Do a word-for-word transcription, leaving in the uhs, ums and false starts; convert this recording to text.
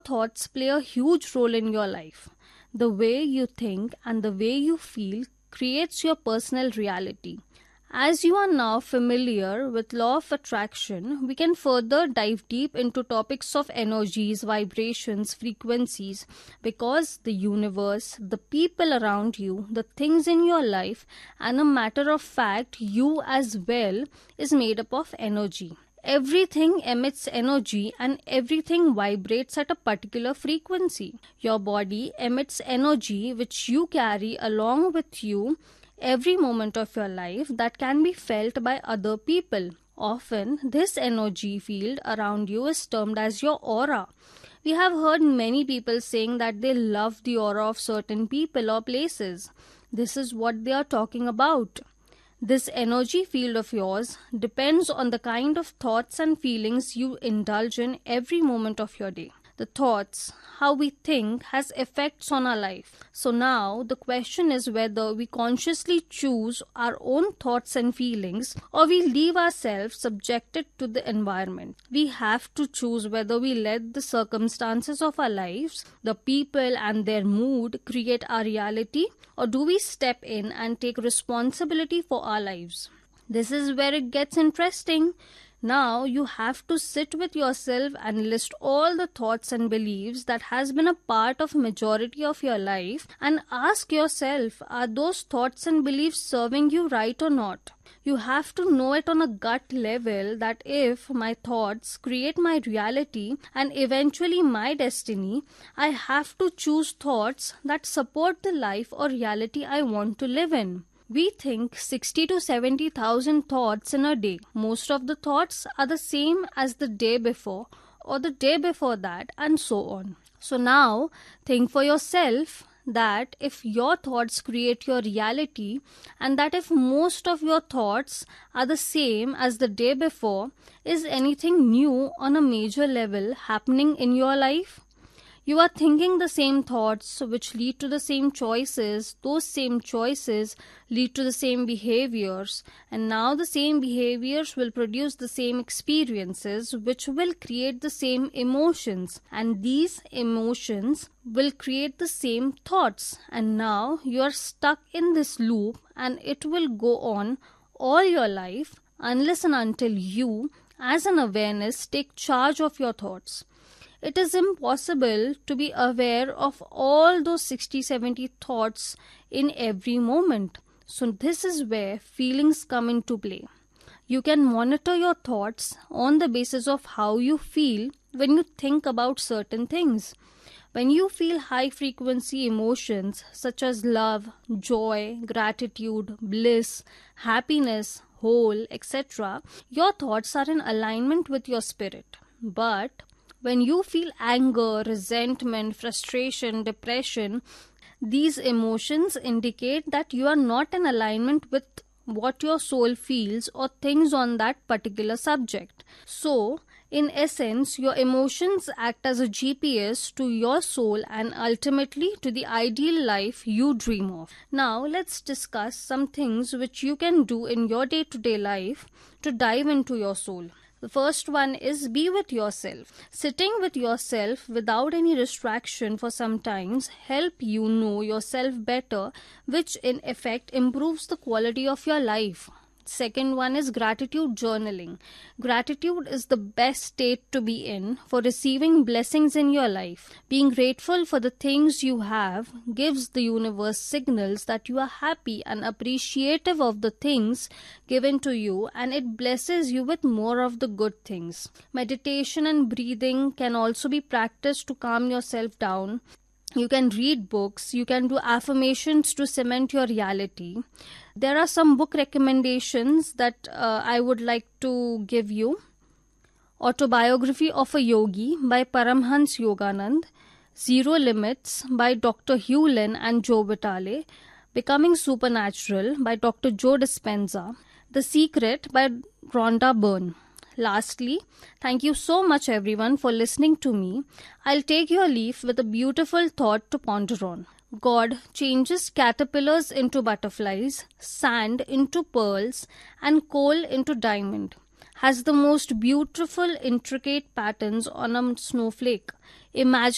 Thoughts play a huge role in your life. The way you think and the way you feel creates your personal reality. As you are now familiar with law of attraction, we can further dive deep into topics of energies, vibrations, frequencies, because the universe, the people around you, the things in your life, and a matter of fact, you as well, is made up of energy. Everything emits energy and everything vibrates at a particular frequency. Your body emits energy which you carry along with you every moment of your life that can be felt by other people. Often, this energy field around you is termed as your aura. We have heard many people saying that they love the aura of certain people or places. This is what they are talking about. This energy field of yours depends on the kind of thoughts and feelings you indulge in every moment of your day. The thoughts, how we think, has effects on our life. So now the question is whether we consciously choose our own thoughts and feelings or we leave ourselves subjected to the environment. We have to choose whether we let the circumstances of our lives, the people and their mood create our reality, or do we step in and take responsibility for our lives. This is where it gets interesting. Now you have to sit with yourself and list all the thoughts and beliefs that has been a part of majority of your life and ask yourself, are those thoughts and beliefs serving you right or not? You have to know it on a gut level that if my thoughts create my reality and eventually my destiny, I have to choose thoughts that support the life or reality I want to live in. We think sixty to seventy thousand thoughts in a day. Most of the thoughts are the same as the day before or the day before that, and so on. So now think for yourself that if your thoughts create your reality and that if most of your thoughts are the same as the day before, is anything new on a major level happening in your life? You are thinking the same thoughts which lead to the same choices. Those same choices lead to the same behaviors, and now the same behaviors will produce the same experiences which will create the same emotions, and these emotions will create the same thoughts, and now you are stuck in this loop and it will go on all your life unless and until you as an awareness take charge of your thoughts. It is impossible to be aware of all those sixty to seventy thoughts in every moment. So this is where feelings come into play. You can monitor your thoughts on the basis of how you feel when you think about certain things. When you feel high frequency emotions such as love, joy, gratitude, bliss, happiness, whole, et cetera, your thoughts are in alignment with your spirit. But when you feel anger, resentment, frustration, depression, these emotions indicate that you are not in alignment with what your soul feels or thinks on that particular subject. So, in essence, your emotions act as a G P S to your soul and ultimately to the ideal life you dream of. Now, let's discuss some things which you can do in your day-to-day life to dive into your soul. The first one is be with yourself. Sitting with yourself without any distraction for some times help you know yourself better, which in effect improves the quality of your life. Second one is gratitude journaling. Gratitude is the best state to be in for receiving blessings in your life. Being grateful for the things you have gives the universe signals that you are happy and appreciative of the things given to you, and it blesses you with more of the good things. Meditation and breathing can also be practiced to calm yourself down. You can read books, you can do affirmations to cement your reality. There are some book recommendations that uh, I would like to give you. Autobiography of a Yogi by Paramhans Yoganand, Zero Limits by Doctor Hugh Lin and Joe Vitale, Becoming Supernatural by Doctor Joe Dispenza, The Secret by Rhonda Byrne. Lastly, thank you so much everyone for listening to me. I'll take your leave with a beautiful thought to ponder on. God changes caterpillars into butterflies, sand into pearls, and coal into diamond. Has the most beautiful, intricate patterns on a snowflake. Imagine